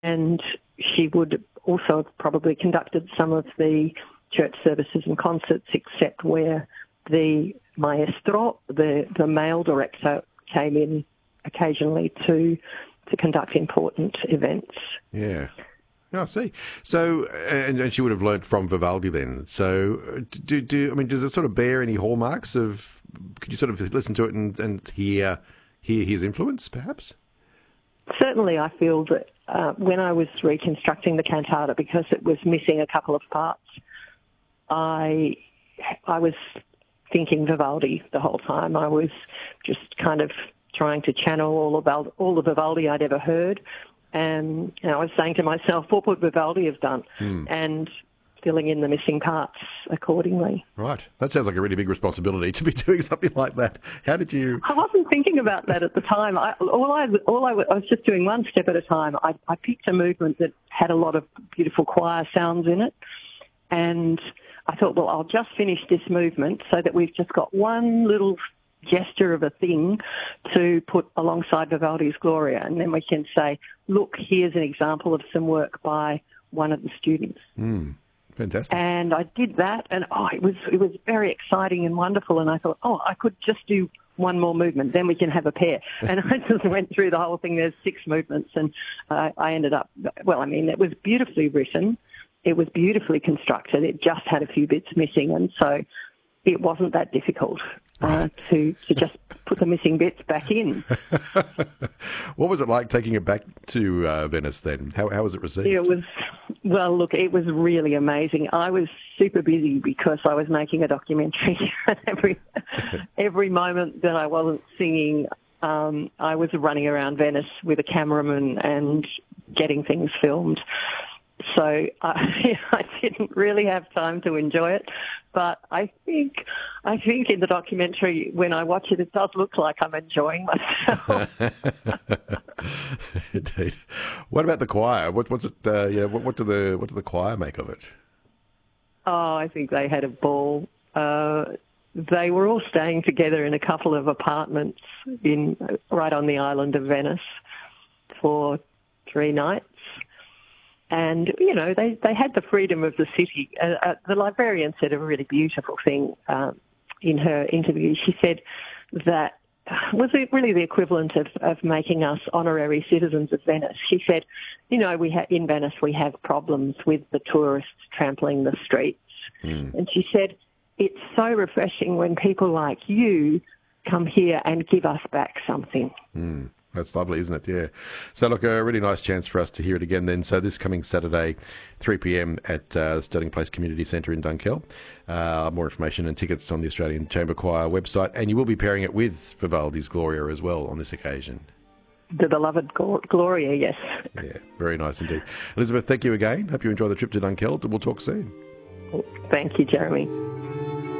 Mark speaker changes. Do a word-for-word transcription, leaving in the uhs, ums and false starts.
Speaker 1: and she would also have probably conducted some of the church services and concerts, except where the maestro, the, the male director, came in occasionally to to conduct important events.
Speaker 2: Yeah. Oh, I see. So, and, and she would have learnt from Vivaldi then. So, do, do I mean, does it sort of bear any hallmarks of? Could you sort of listen to it and, and hear hear his influence, perhaps?
Speaker 1: Certainly, I feel that uh, when I was reconstructing the cantata, because it was missing a couple of parts, I I was thinking Vivaldi the whole time. I was just kind of trying to channel all about all the Vivaldi I'd ever heard, and you know, I was saying to myself, what would Vivaldi have done?
Speaker 2: Hmm.
Speaker 1: And filling in the missing parts accordingly.
Speaker 2: Right. That sounds like a really big responsibility to be doing something like that. How did you...
Speaker 1: I wasn't thinking about that at the time. I, all I, all I, I was just doing one step at a time. I, I picked a movement that had a lot of beautiful choir sounds in it, and I thought, well, I'll just finish this movement so that we've just got one little gesture of a thing to put alongside Vivaldi's Gloria, and then we can say, look, here's an example of some work by one of the students.
Speaker 2: Mm. Fantastic.
Speaker 1: And I did that, and oh, it was it was very exciting and wonderful. And I thought, oh, I could just do one more movement, then we can have a pair. And I just went through the whole thing. There's six movements, and uh, I ended up. Well, I mean, it was beautifully written, it was beautifully constructed. It just had a few bits missing, and so it wasn't that difficult uh, to to just put the missing bits back in.
Speaker 2: What was it like taking it back to uh, Venice then? How how was it received?
Speaker 1: It was. Well, look, it was really amazing. I was super busy because I was making a documentary. every every moment that I wasn't singing, um, I was running around Venice with a cameraman and getting things filmed. So I, I didn't really have time to enjoy it. But I think, I think in the documentary, when I watch it, it does look like I'm enjoying myself.
Speaker 2: Indeed. What about the choir? What, what's it? Uh, yeah. What, what do the what do the choir make of it?
Speaker 1: Oh, I think they had a ball. Uh, they were all staying together in a couple of apartments in right on the island of Venice for three nights. And, you know, they, they had the freedom of the city. Uh, uh, the librarian said a really beautiful thing uh, in her interview. She said that was it really the equivalent of, of making us honorary citizens of Venice. She said, you know, we ha- in Venice we have problems with the tourists trampling the streets. Mm. And she said, it's so refreshing when people like you come here and give us back something.
Speaker 2: Mm. That's lovely, isn't it? Yeah. So, look, a really nice chance for us to hear it again then. So this coming Saturday, three p.m. at uh, the Sterling Place Community Centre in Dunkeld. Uh, more information and tickets on the Australian Chamber Choir website. And you will be pairing it with Vivaldi's Gloria as well on this occasion.
Speaker 1: The beloved Gloria, yes.
Speaker 2: Yeah, very nice indeed. Elizabeth, thank you again. Hope you enjoy the trip to Dunkeld, and we'll talk soon.
Speaker 1: Thank you, Jeremy.